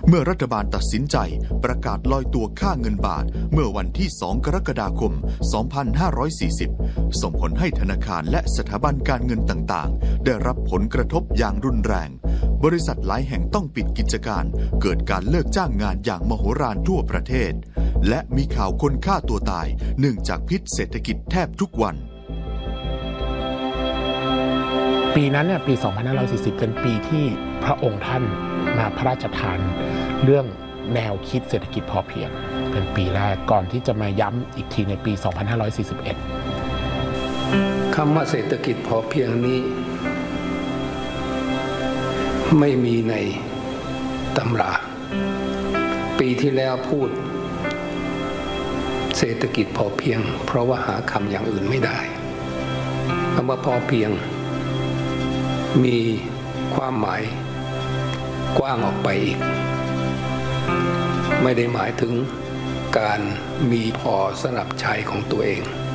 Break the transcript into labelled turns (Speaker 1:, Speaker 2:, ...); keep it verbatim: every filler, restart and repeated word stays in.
Speaker 1: เมื่อรัฐบาลตัดสินใจประกาศลอยตัวค่าเงินบาทเมื่อวันที่สองกรกฎาคมสองพันห้าร้อยสี่สิบส่งผลให้ธนาคารและสถาบันการเงินต่างๆได้รับผลกระทบอย่างรุนแรงบริษัทหลายแห่งต้องปิดกิจการเกิดการเลิกจ้างงานอย่างมโหฬารทั่วประเทศและมีข่าวคนฆ่าตัวตายเนื่องจากพิษเศรษฐกิจแทบทุกวัน
Speaker 2: ปีนั้นเนี่ยปีสองพันห้าร้อยสี่สิบเป็นปีที่พระองค์ท่านมาพระราชทานเรื่องแนวคิดเศรษฐกิจพอเพียงเป็นปีแรกก่อนที่จะมาย้ำอีกทีในปีสองพันห้าร้อยสี่สิบเอ็ด
Speaker 3: คำว่าเศรษฐกิจพอเพียงนี้ไม่มีในตำราปีที่แล้วพูดเศรษฐกิจพอเพียงเพราะว่าหาคำอย่างอื่นไม่ได้คำว่าพอเพียงมีความหมายกว้างออกไปอีกไม่ได้หมายถึงการมีพอสำหรับใช้ของตัวเอง